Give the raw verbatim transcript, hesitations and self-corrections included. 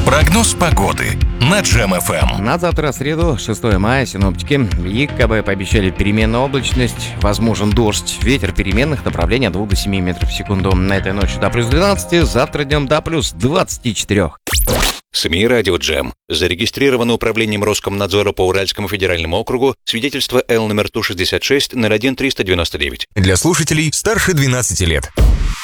Прогноз погоды на Джем эф эм. На завтра, среду, шестое мая, синоптики в ЕКБ пообещали переменную облачность, возможен дождь, ветер переменных направлений от двух до семи метров в секунду. На этой ночью до плюс двенадцати, завтра днем до плюс двадцати четырёх. СМИ «Радио Джем». Зарегистрировано управлением Роскомнадзора по Уральскому федеральному округу свидетельство Л номер Ту шестьдесят шесть ноль один триста девяносто девять. Для слушателей старше двенадцати лет.